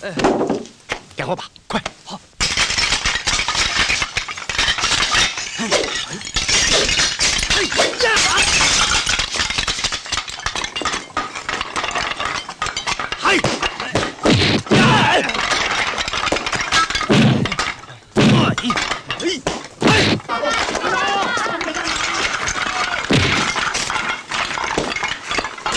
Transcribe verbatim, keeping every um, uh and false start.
哎，给我把，快！好。哎呀！嗨！呀！哎！